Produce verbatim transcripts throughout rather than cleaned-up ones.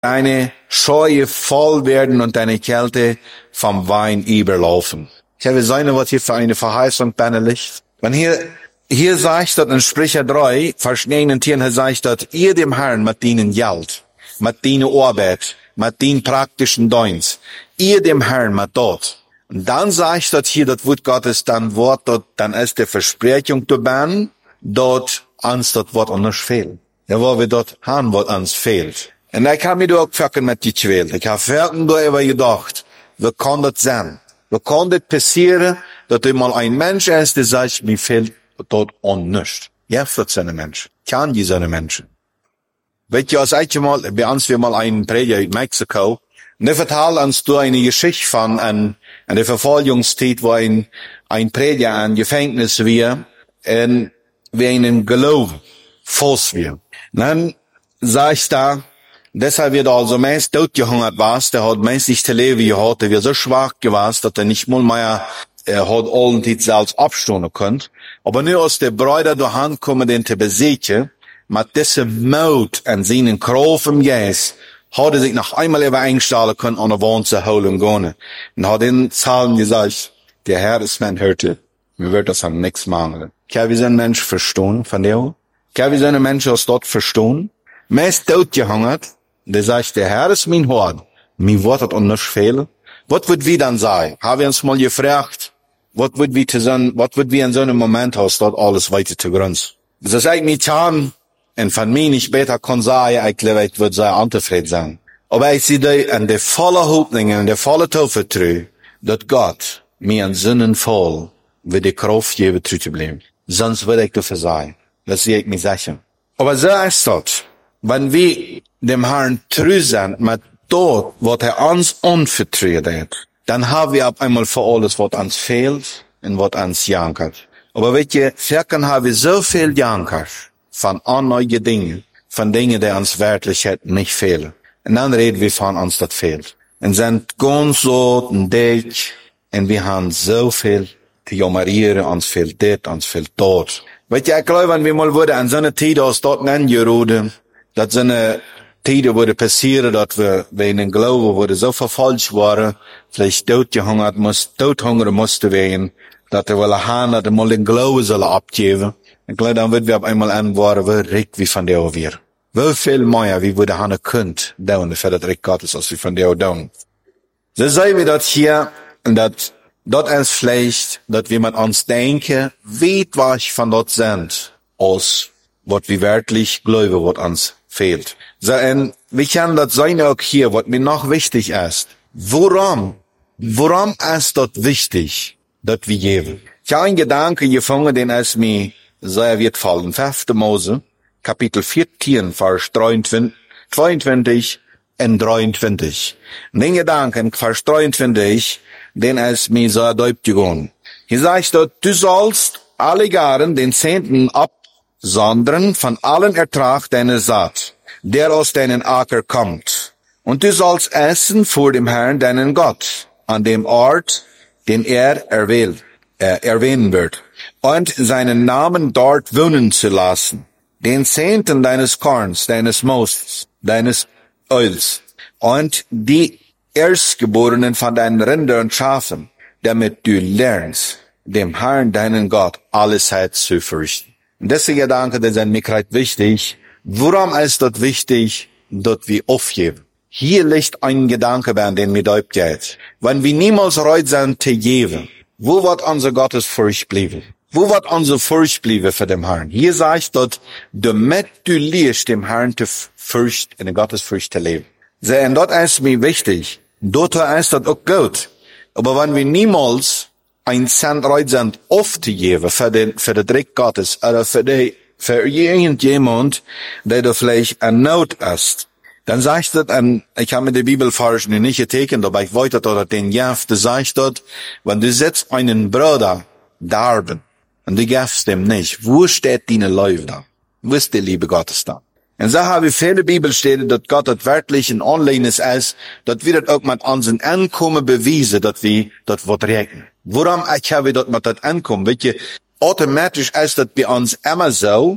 deine Scheue voll werden und deine Kälte vom Wein überlaufen. Ich habe gesehen, was hier für eine Verheißung liegt. Wenn hier, hier sagt dort in Sprecher drei, Vers neunzehn, hier sagt dort, ihr dem Herrn mit dienen Geld, mit dienen Arbeit, mit dienen praktischen Dienst, ihr dem Herrn mit dort. Und dann sagt dort hier, das Wort Gottes, dann Wort dort, dann ist die Versprechung dabei, dort ans dort Wort uns fehlt. Ja, wo wir dort haben, was uns fehlt. Und ich habe mir auch gefragt mit die Quäl. Ich habe vorhin darüber gedacht, wie kann das sein? Wie kann das passieren, dass mal ein Mensch ist, der sagt, mir fehlt dort auch nichts. Ja, für so einen Mensch. Kann die so einen Menschen. Weißt du, als ich mal, bei uns wir mal einen Prediger in Mexiko, und der vertelt uns da eine Geschichte von an, an der Verfolgungszeit, wo ein, ein Prediger an Gefängnis wir, und wir einen Glauben, falsch wir. Dann sag ich da, deshalb wird er also meist totgehungert was, der hat meist nicht zu leben gehabt, der wird so schwach gewesen, dass er nicht mal mehr, er hat allen die selbst abstunden können. Aber nur aus der Brüder durch Hand kommen, den zu besiegen, mit diesem Mut an seinen Kraft im Geist, hat er sich noch einmal übereinstellen können, an der Wand zu holen gehen. Und hat in Zahlen gesagt, der Herr ist mein Hirte, mir wird das an nichts mangeln. Kann wie so ein Mensch verstehen von dir? Kann wie so ein Mensch aus dort verstehen? Meist totgehungert, der sagt, der Herr ist mein Hort, mir wird das nicht fehlen. Was wird wie dann sein? Haben wir uns mal gefragt, was wird wie zu sein, was wird wie in so einem Moment aus dort alles weiter zu grünzen? Das ist eigentlich getan, und von mir nicht später kann sagen, ich glaube, ich würde sehr unzufrieden sein. Aber ich sehe da an der volle Hoffnung, an der volle Taufe, dass Gott mir an Sinnen voll wird die Kraft geben, treu zu bleiben. Sonst würde ich dafür sein. Das sehe ich mir sicher. Aber so ist das. Wenn wir dem Herrn treu sind, mit dort, was er uns unvertraut hat, dann haben wir ab einmal für alles, was uns fehlt und was uns jankert. Aber weißt du, vielleicht haben wir so viel jankert von unneugen Dingen, von Dingen, die uns Wertlichkeit nicht fehlen. Und dann reden wir von uns, das fehlt. Und sind ganz so ein Dich, und wir haben so viel zu jammerieren, uns fehlt das, uns fehlt dort. Weißt du, ich glaube, wenn wir mal würde an so eine Zeit aus dort angerufen, dass so eine Zeit würde passieren, dass wir wegen dem Glauben wurde so verfalscht waren, vielleicht totgehungert muss, tothungern musste werden, dass er wohl haben, dass er mal den Glauben soll abgeben. Ich glaube, dann wird wir auf einmal antworten, wie reich wie von der auch wir. Wie viel mehr, wie wir da haben könnt, dauern, für das Reich Gottes, als wir von der auch dauern. So sehen wir das hier, und das, dort ist vielleicht, dass wir mit uns denken, wie weit von dort sind, aus, was wir wirklich glauben, was uns fehlt. So, und wir können das sein auch hier, was mir noch wichtig ist. Warum, warum ist das wichtig, dass wir geben? Ich habe einen Gedanken gefunden, den es mir sehr wird fallen. fünfte Mose, Kapitel vierzehn, Vers zweiundzwanzig und dreiundzwanzig. Den Gedanken, Vers dreiundzwanzig, den es mir sehr deutlich gegangen. Hier sagt dort, du sollst alle Jahren den Zehnten absondern von allen Ertrag deiner Saat, der aus deinen Acker kommt. Und du sollst essen vor dem Herrn, deinen Gott, an dem Ort, den er erwählt, äh, erwähnen wird, und seinen Namen dort wohnen zu lassen. Den Zehnten deines Korns, deines Mooses, deines Öls, und die Erstgeborenen von deinen Rindern und Schafen, damit du lernst, dem Herrn, deinen Gott, alle Zeit zu fürchten. Und diese Gedanken, die sind mir gerade wichtig. Warum ist das wichtig, dass wir aufgeben? Hier liegt ein Gedanke, bei dem mir deutlich geht. Wenn wir niemals bereit sind zu geben, wo wird unser Gottesfurcht bleiben? Wo wird unsere Furcht bleiben für den Herrn? Hier sagt dort, damit du lernst, dem Herrn zu fürchten, in der Gottesfurcht zu leben. So, und dort ist mir wichtig. Dort ist das auch gut. Aber wenn wir niemals ein Cent bereit sind, aufzugeben für den, für den Dreck Gottes, oder für die, für irgendjemand, der da vielleicht in Not ist, dann sagt das, und ich habe mit der Bibelvers nicht getekent, aber ich wollte dort den Jaff, das sagt dort, wenn du setzt einen Bruder darben, und du gibst dem nicht, wo steht deine Läufe da? Wo ist die Liebe Gottes da? Und so habe ich viele Bibelstellen, dass Gott das wirklich ein Anlehnnis ist, dass wir das auch mit unseren Ankommen beweisen, dass wir das was regeln. Warum ich habe das mit das Ankommen? Weißt du, automatisch ist das bei uns immer so,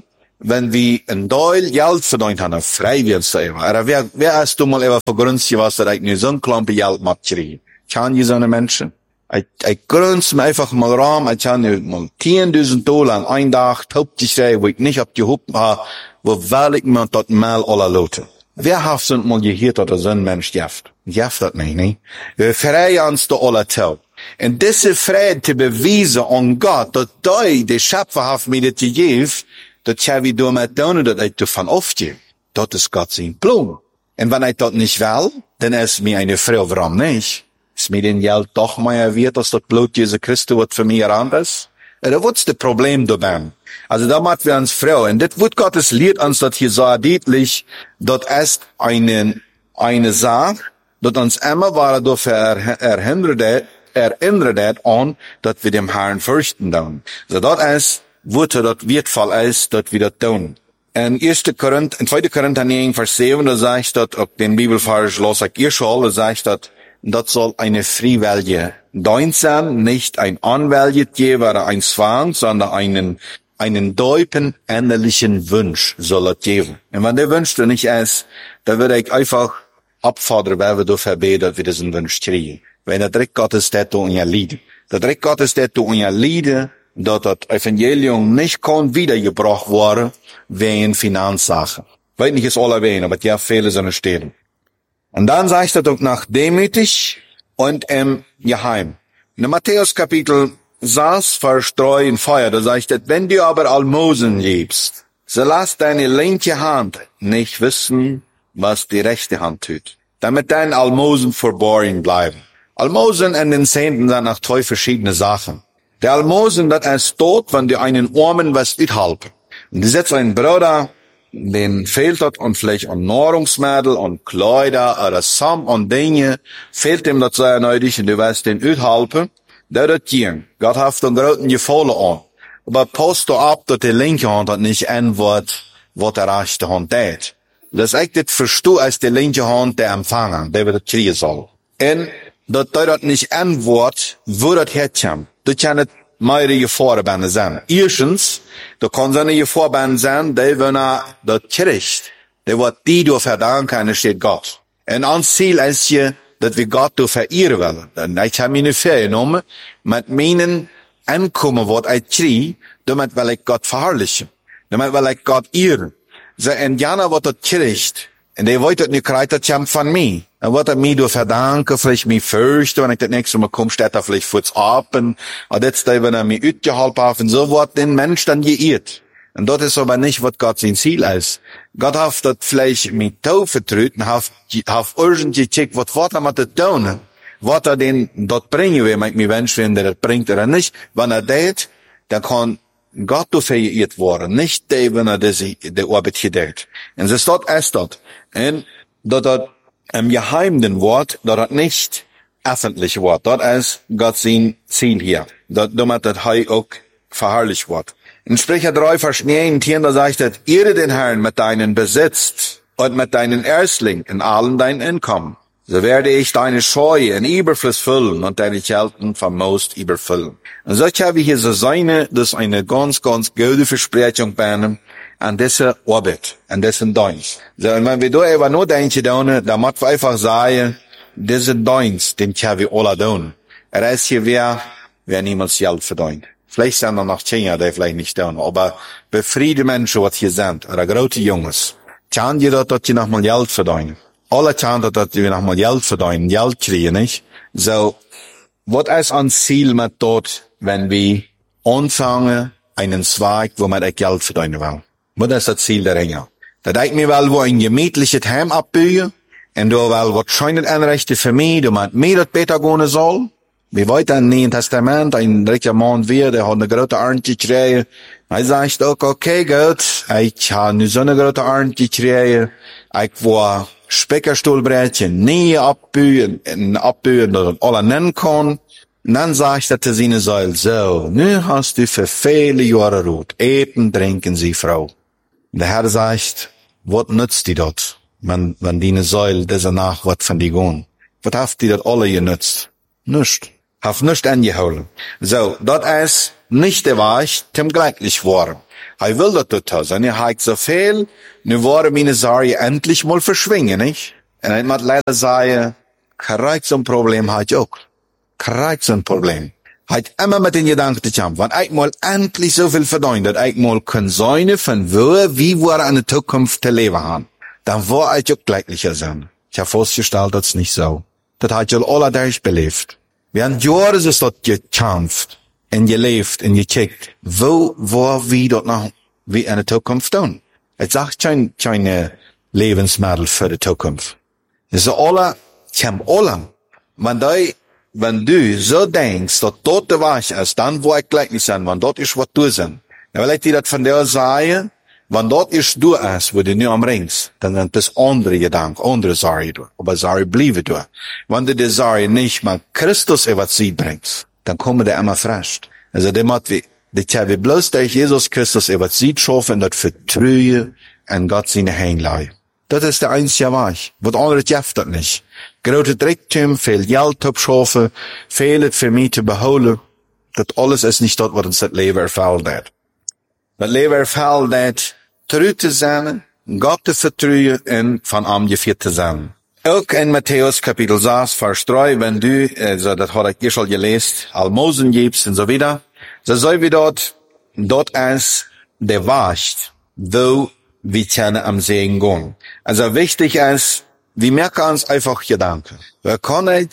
wenn wir ein Deul Geld verdient haben, frei wird es immer. Aber wer, wer hast du mal immer vergrünzt, was da eigentlich so ein Klumpen Geld macht, kriegen? Kann je so eine Menschen? Ich, ich grünst mir einfach mal rum, ich kann mal zehntausend Dollar an einen Tag, hauptsächlich schreiben, wo ich nicht auf die Hupen habe, wo will ich mir dort mal alle Leute. Wer hat sind mal gehört, dass so ein Mensch jaft? Jaft das nicht, ne? Wir freien uns da alle Tag. Und diese Freude zu beweisen an Gott, dass du, der Schöpfer, hat mir das gegeben, dass ich wie du mit tun, dass ich davon aufgehe. Das ist Gott sein Plan. Und wenn ich das nicht will, dann ist mir eine Frau, warum nicht? Ist mir den Geld doch mehr wert, als das Blut Jesu Christus, was für mich anders? Da wird's das Problem dabei. Also da macht wir uns Frau. Und das wird Gottes lehrt uns, dass hier so deutlich, dass es eine, eine Sache, dass uns immer war, dafür erinnert, erinnert an, dass wir dem Herrn fürchten dann. So das ist, wurde das wertvoll ist, dass wir das tun. In erster Korinther, in zweiter Korinther neun, Vers sieben, da sagt das, ob den Bibelvers los ich ihr schon, da sagt das, das soll eine freiwillige Dienst sein, nicht ein Anwältgeber oder ein Zwang, sondern einen, einen deuten, ähnlichen Wunsch soll es geben. Und wenn der Wunsch da nicht ist, dann würde ich einfach abfordern, wer wir dafür beten, dass wir diesen Wunsch kriegen. Wenn der Dreck Gottes das in ihr Lied. Der Dreck Gottes das in ihr Lied, dass das Evangelium nicht kann wiedergebracht worden, wegen Finanzsachen. Weiß nicht, ist alle wegen, aber ja, viele sind stehen. Und dann sagt er doch nach demütig und im Geheim. In Matthäus Kapitel sechs, Vers drei in Feuer, da sagt er, wenn du aber Almosen liebst, so lass deine linke Hand nicht wissen, was die rechte Hand tut, damit deine Almosen verborgen bleiben. Almosen und den Zehnten sind nach zwei verschiedene Sachen. Der Almosen, das ist tot, wenn du einen Armen was uthalten. Und du setzt einen Bruder, den fehlt dort und vielleicht an Nahrungsmittel und Kleider oder Sam und Dinge, fehlt ihm das sehr nötig und du wirst den uthalten, der das gehen. Gott hat den großen Gefallen an. Aber passt du ab, dass die linke Hand hat nicht ein Wort, was der rechte Hand tät. Das ist das verstehe als die linke Hand der Empfänger, der wird das kriegen soll. Und dat du dat nicht antwoord, wo dat herkommt. Du kann het mehrere Gefahren sein. Erstens, da kann so eine Gefahr sein, die wenn er das kriegt, der wird die durch verdanken, und steht Gott. Und ans Ziel ist hier, dass wir Gott durch verehren wollen. Denn ich habe meine Ferien genommen, mit meinen Ankommen, was ich kriege, damit will ich Gott verherrlichen. Damit will ich Gott ehren. So, und Jana, was das kriegt, und der wollte nicht kriegt, das kommt von mir. Dann wird er mir durch verdanken, vielleicht mich fürchten, wenn ich das nächste Mal komme, steht er vielleicht kurz ab, und jetzt, wenn er mich utgehalten hat, und so wird den Mensch dann geirrt. Und das ist aber nicht, was Gott sein Ziel ist. Gott hat das vielleicht mit Taufe treten, hat, hat irgendwie gecheckt, was wird er mit das tun? Was er den dort bringen will, mit mir wünschen, wenn der das bringt oder nicht. Wenn er das, dann kann Gott dafür geirrt worden, nicht der, wenn er das, der Arbeit gedeckt. Und das ist dort erst dort. Und dort, dort, im geheimen Wort, das nicht öffentlich Wort. Das ist Gott sein Ziel hier. Damit das Heu auch verherrlicht wird. In Sprecher drei, Vers neun, da sagt er, ehre den Herrn mit deinen Besitz und mit deinen Erstling in allen deinen Einkommen. So werde ich deine Scheue in Überfluss füllen und deine Kelten vom Most überfüllen. Und so habe ich hier so seine, das ist eine ganz, ganz gute Versprechung bei einem, an dieser Arbeit, an diesen Dienst. So, und wenn wir da über nur denken, dann, dann muss wir einfach sagen, diesen Dienst, den können wir alle tun. Er ist hier wer, wer niemals Geld verdient. Vielleicht sind er noch zehn Jahre, die vielleicht nicht tun, aber befriede Menschen, was hier sind, oder große Jungs, kann die dort, dass die noch mal Geld verdienen. Alle kann dort, dass die noch mal Geld verdienen, Geld kriegen, nicht? So, was ist ein Ziel mit dort, wenn wir anfangen, einen Zweig, wo man das Geld verdienen will? Was ist das Ziel der Ringe? Da denkt mir wel, wo ein gemütliches Heim abbühen, und da wel wahrscheinlich Anrechte für mich, da man mir das besser gehen soll. Wie weit im Neuen Testament, ein dritter Mann wir, der hat eine große Ernte gekriegt. Er sagt auch, okay, Gott, ich habe nicht so eine große Ernte gekriegt. Ich war Speckerstuhlbrettchen nie abbühen, abbühen, dass alle nennen kann. Und dann sagt er zu seiner Säule, so, nu hast du für viele Jahre Ruhe. Eten, trinken Sie, Frau. Und der Herr sagt, was nützt die dort, wenn, wenn die Säule dieser Nacht was von die gehen? Was habt die dort alle genützt? Nicht. Haft nicht angeholt. So, dort ist nicht der Weg zum glücklich worden. Er will das tun. Und er hat so viel, nu worden meine Sorgen endlich mal verschwingen, nicht? Und er muss leider sagen, kein so ein Problem hat ich auch. Kein so ein Problem. Hat immer mit den Gedanken zu haben, wenn ich mal endlich so viel verdient, dass ich mal kann sein, von wo, wie wir an der Zukunft zu leben haben, dann war ich auch glücklicher sein. Ich habe festgestellt, das ist nicht so. Das hat ich alle durchbelebt. Wir haben Jahre ist das gekämpft, und gelebt, und gekickt. Wo, wo, wie dort noch, wie in der Zukunft tun? Es sagt kein, keine Lebensmittel für die Zukunft. Es ist alle, ich habe alle. Wenn du, wenn du so denkst, dass dort der Weg ist, dann wo ich glücklich sein, wenn dort ist, was du sind. Dann will ich dir das von der sagen, wenn dort ist du ist, wo du nicht umringst, dann sind das andere Gedanken, andere Sorge du. Aber Sorge bliebe du. Wenn du die Sorge nicht mal Christus über sie bringst, dann kommen die immer frisch. Also der macht wie, die haben bloß durch Jesus Christus über sie schaffen, das vertrauen an Gott seine Hänglei. Das ist der einzige Weg. Was anderes gibt das nicht. Grote Reichtum, viel Geld abschaffen, viel für mich zu beholen. Das alles ist nicht das, was uns das Leben erfüllt hat. Das Leben erfüllt hat, treu zu sein, Gott zu vertrauen und von ihm geführt zu sein. Auch in Matthäus Kapitel sechs, Vers drei, wenn du, also das hat ich schon gelesen, Almosen gibst und so wieder, so soll wir dort, dort ist der Wacht, wo wir können am Segen gehen. Also wichtig ist, wir merken uns einfach Gedanken. Wir können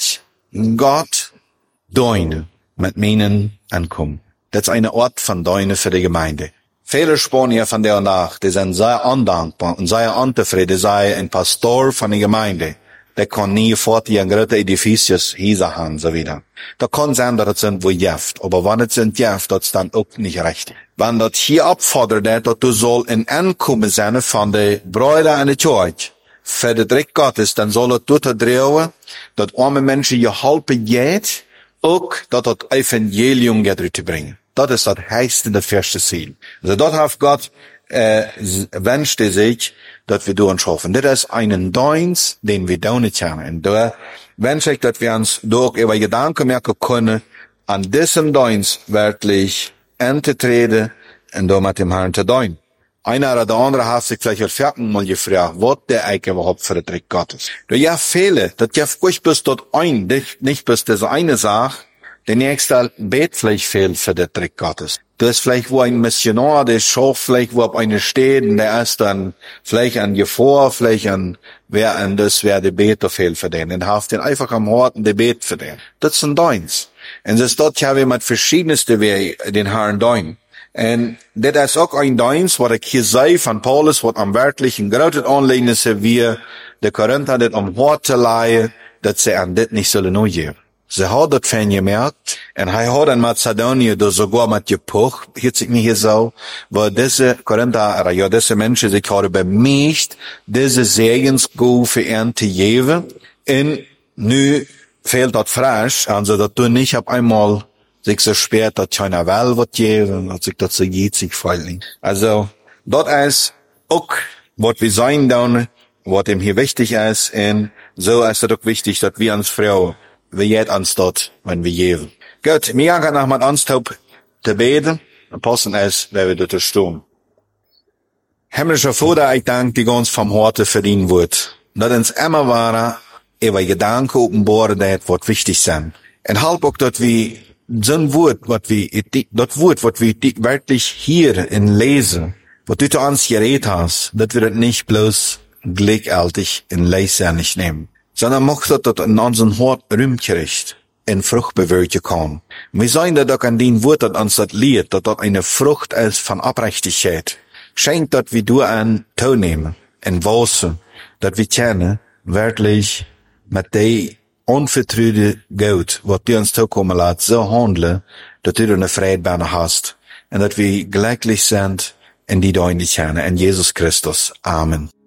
Gott dienen mit meinen ankommen. Das ist eine Ort von Dienen für die Gemeinde. Viele sprechen hier von der und nach, die sind sehr undankbar und sehr unzufrieden, sei ein Pastor von der Gemeinde. Der kann nie fort hier ein großes Edificius hier haben, so wieder. Da kann sein, dass es sind, wo Jeft. Aber wenn es sind Jeft, das ist dann auch nicht recht. Wenn das hier abfordert, dass du soll in Ankommen sein von der Brüder an der Church, für den Dreck Gottes, dann soll es dort drehen, dass arme Menschen geholfen geht, auch, dass das Evangelium geht zu bringen. Das ist das heiße, das erste Ziel. Also dort hat Gott, äh, wünscht er sich, dass wir uns schaffen. Das ist einen Dienst, den wir da nicht haben. Und da wünsche ich, dass wir uns durch über Gedanken merken können, an diesem Dienst wirklich anzutreten und da mit dem Herrn zu dienen. Einer oder der andere hat sich vielleicht auch fertig mal gefragt, was der eigentlich überhaupt für den Trick Gottes. Da ja viele, das ja ruhig bis dort ein, nicht bis diese eine Sache, der nächste bet vielleicht viel für den Trick Gottes. Das ist vielleicht wo ein Missionar, der schaut vielleicht wo auf eine steht, und der ist dann vielleicht an Gefahr, vielleicht an, wer an das, wer der bet viel für den, und haft den einfach am Horten, der bet für den. Das ist ein Dienst. Und das dort haben wir mit verschiedensten Wegen den Herrn dienen. Und das ist auch ein Dienst, was ich hier sehe von Paulus, was am wirklichen großen Anliegen ist, wie der Korinther das am Hort zu leihen, dass sie an das nicht sollen nur geben. Sie hat das von gemerkt, und er hat in Mazedonien da sogar mit gepocht, hier sich mir hier so, weil diese Korinther, oder ja, diese Menschen sich haben bemüht, diese Segensgut für ihn zu geben, und nu fehlt das frisch, also dass du nicht auf einmal sich so spät, dass keiner will, was geben, dass sich das so geht, sich freuen. Also, dort ist auch, was wir sein dann, was ihm hier wichtig ist, und so ist es auch wichtig, dass wir uns Frau, wir jetzt uns dort, wenn wir geben. Gut, mir gehen noch mit uns zu beten, und passen ist, wer wir dort stehen. Himmlischer Vater, ich danke dir ganz vom Horte verdienen wird, dass uns immer waren, über Gedanken offenbaren, was wichtig sind. Und halb auch, dass wir so ein Wort, was wir, das Wort, was wir wirklich hier in lesen, was du zu uns geredet hast, dass wir das nicht bloß gleichgültig in Leser nicht nehmen, sondern macht das, dass in unseren Hort Rühmgericht in Frucht bewirken kann. Wir sagen das auch an den Wort, dass uns das lehrt, dass das eine Frucht ist von Abrechtigkeit. Schenkt, dass wir du an teilnehmen, in Wasser, dass wir kennen, wirklich mit der unvertrüde Gott, was du uns zukommen lässt, so handeln, dass du eine Friede hast, und dass wir glücklich sind in die deine kennen, in Jesus Christus. Amen.